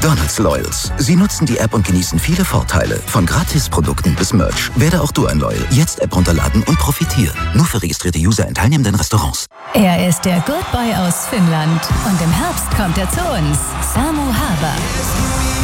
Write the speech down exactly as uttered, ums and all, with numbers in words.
McDonald's Loyals. Sie nutzen die App und genießen viele Vorteile. Von Gratisprodukten bis Merch. Werde auch du ein Loyal. Jetzt App runterladen und profitiere. Nur für registrierte User in teilnehmenden Restaurants. Er ist der Good Boy aus Finnland. Und im Herbst kommt er zu uns. Samu Haber.